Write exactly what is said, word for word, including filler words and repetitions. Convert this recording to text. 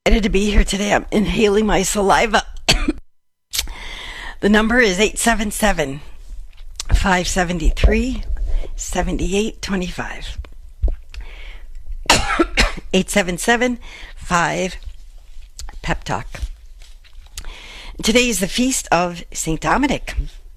excited to be here today. I'm inhaling my saliva. The number is eight seven seven, five seven three, seven eight two five. eight seven seven, five, Pep Talk. Today is the feast of Saint Dominic.